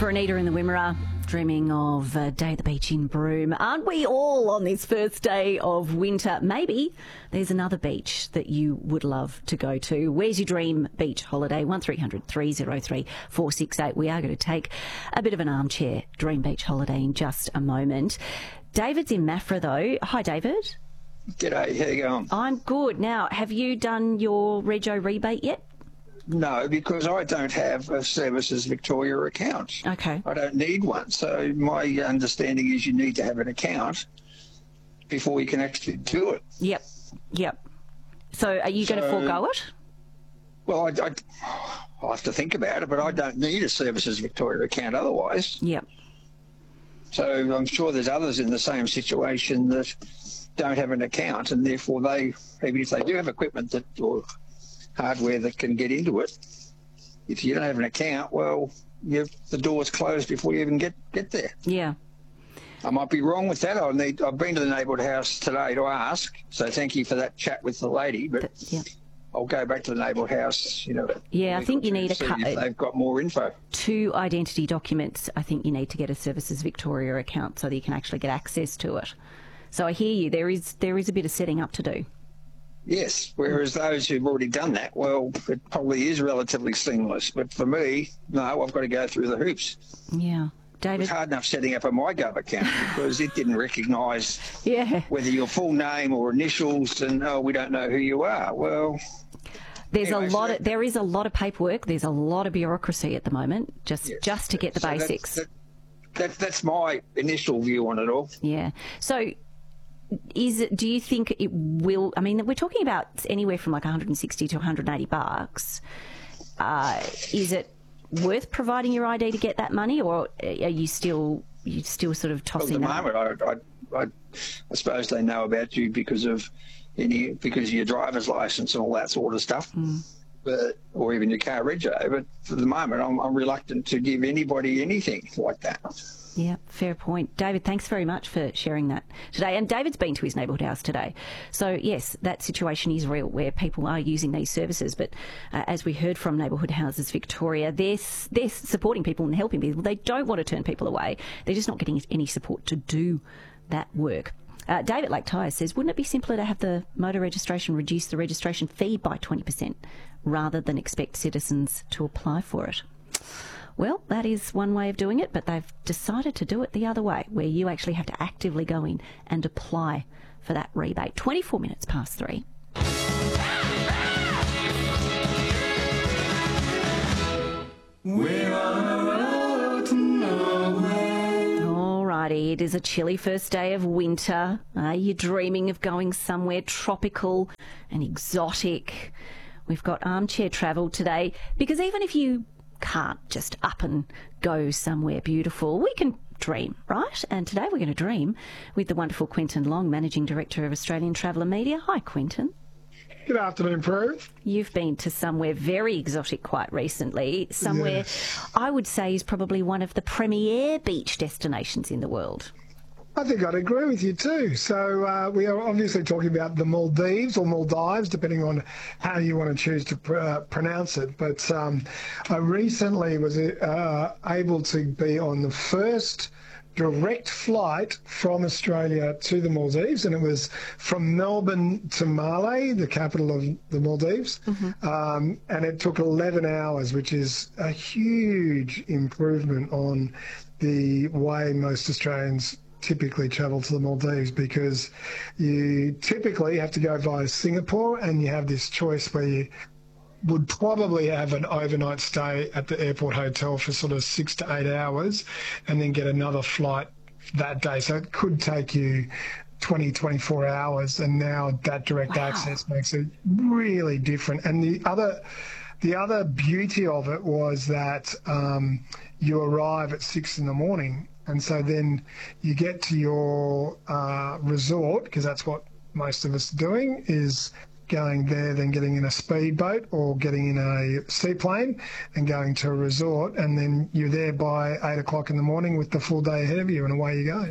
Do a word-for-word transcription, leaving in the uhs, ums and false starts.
For Anita in the Wimmera, dreaming of a day at the beach in Broome. Aren't we all on this first day of winter? Maybe there's another beach that you would love to go to. Where's your dream beach holiday? one three hundred three oh three four six eight. We are going to take a bit of an armchair dream beach holiday in just a moment. David's in Maffra though. Hi, David. G'day, how you going? I'm good. Now, have you done your Rego rebate yet? No, because I don't have a Services Victoria account. Okay. I don't need one. So my understanding is you need to have an account before you can actually do it. Yep, yep. So are you So- going to forego it? Well, I, I, I'll have to think about it, but I don't need a Services Victoria account otherwise. Yep. So I'm sure there's others in the same situation that don't have an account, and therefore they, even if they do have equipment that or hardware that can get into it, if you don't have an account, well, you, the door's closed before you even get, get there. Yeah. I might be wrong with that. I'll need, I've been to the neighbourhood house today to ask, so thank you for that chat with the lady, but But, yeah. I'll go back to the neighbourhood house, you know. Yeah, I week think or you two need to a see cut- if they've got more info. Two identity documents. I think you need to get a Services Victoria account so that you can actually get access to it. So I hear you. There is there is a bit of setting up to do. Yes, whereas those who've already done that, well, it probably is relatively seamless. But for me, no, I've got to go through the hoops. Yeah. It David? was hard enough setting up a MyGov account because it didn't recognise Yeah. whether your full name or initials, and oh, we don't know who you are. Well, There's Anyway, a lot so- of there is a lot of paperwork. There's a lot of bureaucracy at the moment just yes. just to get the So that's- basics. That, that, that's my initial view on it all. Yeah. So is it, do you think it will, I mean, we're talking about anywhere from like one hundred sixty to one hundred eighty bucks. Uh, is it worth providing your I D to get that money, or are you still you still sort of At tossing the that? moment, I, I, I, I suppose they know about you because of any because of your driver's license and all that sort of stuff, Mm. but or even your car rego. But for the moment, I'm, I'm reluctant to give anybody anything like that. Yeah, fair point. David, thanks very much for sharing that today. And David's been to his neighbourhood house today. So, yes, that situation is real where people are using these services. But uh, as we heard from Neighbourhood Houses Victoria, they're, s- they're supporting people and helping people. They don't want to turn people away. They're just not getting any support to do that work. Uh, David Lake Tyres says, wouldn't it be simpler to have the motor registration reduce the registration fee by twenty percent rather than expect citizens to apply for it? Well, that is one way of doing it, but they've decided to do it the other way, where you actually have to actively go in and apply for that rebate. twenty-four minutes past three. We're on a road to nowhere. Alrighty, it is a chilly first day of winter. Are you dreaming of going somewhere tropical and exotic? We've got armchair travel today, because even if you can't just up and go somewhere beautiful, we can dream, right? And today we're going to dream with the wonderful Quentin Long, Managing Director of Australian Traveller Media. Hi, Quentin. Good afternoon, Prue. You've been to somewhere very exotic quite recently, somewhere Yes. I would say is probably one of the premier beach destinations in the world. I think I'd agree with you too. So uh, we are obviously talking about the Maldives or Maldives, depending on how you want to choose to pr- uh, pronounce it. But um, I recently was uh, able to be on the first direct flight from Australia to the Maldives, and it was from Melbourne to Malé, the capital of the Maldives, um, and it took eleven hours, which is a huge improvement on the way most Australians typically travel to the Maldives, because you typically have to go via Singapore, and you have this choice where you would probably have an overnight stay at the airport hotel for sort of six to eight hours and then get another flight that day. So it could take you twenty, twenty-four hours, and now that direct Wow. access makes it really different. And the other the other beauty of it was that um, you arrive at six in the morning, and so then you get to your uh, resort, because that's what most of us are doing, is going there, then getting in a speedboat or getting in a seaplane and going to a resort, and then you're there by eight o'clock in the morning with the full day ahead of you, and away you go.